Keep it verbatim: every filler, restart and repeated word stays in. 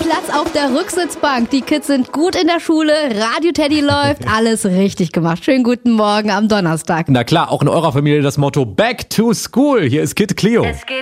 Platz auf der Rücksitzbank. Die Kids sind gut in der Schule, Radio Teddy läuft, alles richtig gemacht. Schönen guten Morgen am Donnerstag. Na klar, auch in eurer Familie das Motto Back to School. Hier ist Kid Cleo. Es geht